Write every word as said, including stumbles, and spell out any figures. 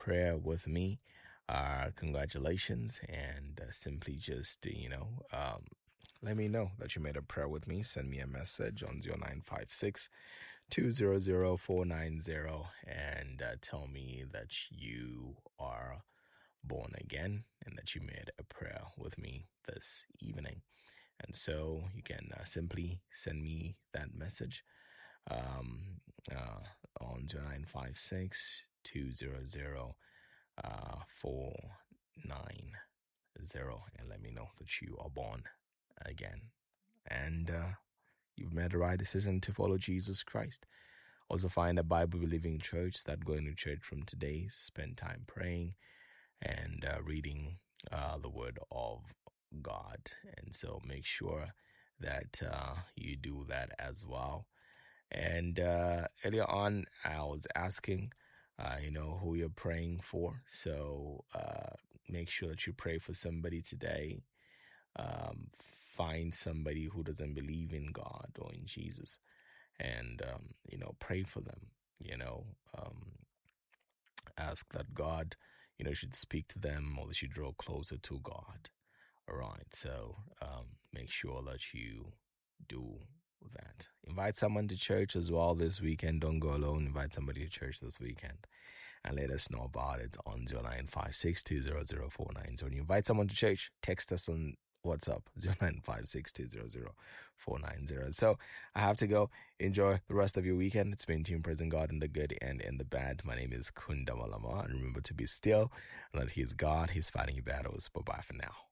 prayer with me, uh, congratulations. And uh, simply just, you know, um, let me know that you made a prayer with me. Send me a message on zero nine five six, two zero zero, four nine zero and uh, tell me that you are born again and that you made a prayer with me this evening. And so you can uh, simply send me that message um, uh, on zero nine five six, two zero zero, four nine zero and let me know that you are born again. And uh, you've made the right decision to follow Jesus Christ. Also find a Bible-believing church. Start going to church from today. Spend time praying and uh, reading uh, the Word of God. And so make sure that uh, you do that as well. And uh, earlier on, I was asking, uh, you know, who you're praying for. So uh, make sure that you pray for somebody today. Um, find somebody who doesn't believe in God or in Jesus and, um, you know, pray for them, you know, um, ask that God, you know, should speak to them or they should draw closer to God. All right. So um, make sure that you do that. Invite someone to church as well this weekend. Don't go alone. Invite somebody to church this weekend and let us know about it on zero nine five six, two zero zero, four nine zero. When you invite someone to church, text us on WhatsApp zero nine five six, two zero zero, four nine zero. So I have to go. Enjoy the rest of your weekend. It's been Team Praising God in the good and in the bad. My name is Kunda Malama. And remember to be still and that He's God. He's fighting your battles. Bye bye for now.